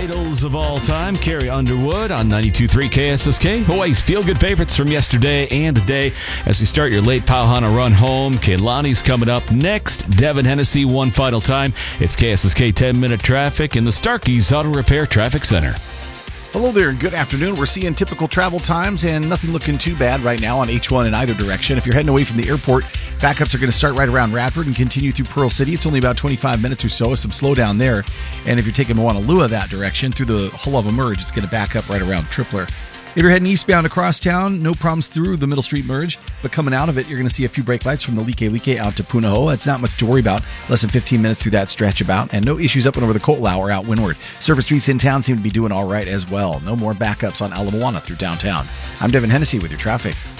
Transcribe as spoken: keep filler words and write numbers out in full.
idols of all time, Carrie Underwood on ninety-two point three K S S K. Hawaii's feel-good favorites from yesterday and today. As we start your late Pauhana run home, Keilani's coming up next. Devin Hennessy one final time. It's K S S K ten-minute traffic in the Starkey's Auto Repair Traffic Center. Hello there, and good afternoon. We're seeing typical travel times and nothing looking too bad right now on H one in either direction. If you're heading away from the airport, backups are going to start right around Radford and continue through Pearl City. It's only about twenty-five minutes or so, some slowdown there. And if you're taking Moanalua that direction through the Hulava Merge, it's going to back up right around Tripler. If you're heading eastbound across town, no problems through the Middle Street Merge, but coming out of it, you're going to see a few brake lights from the Like Like out to Punahou. That's not much to worry about. Less than fifteen minutes through that stretch about, and no issues up and over the Kotlau or out windward. Surface streets in town seem to be doing all right as well. No more backups on Ala Moana through downtown. I'm Devin Hennessy with your traffic.